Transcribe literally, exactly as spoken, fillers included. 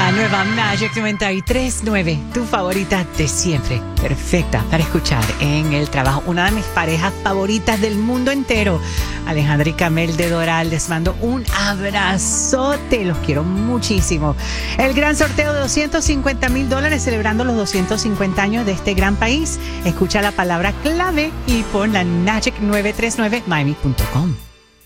La nueva Magic noventa y tres punto nueve, tu favorita de siempre, perfecta para escuchar en el trabajo. Una de mis parejas favoritas del mundo entero, Alejandra y Camel de Doral. Les mando un abrazote, los quiero muchísimo. El gran sorteo de doscientos cincuenta mil dólares celebrando los doscientos cincuenta años de este gran país. Escucha la palabra clave y pon la Magic nueve tres nueve Miami punto com.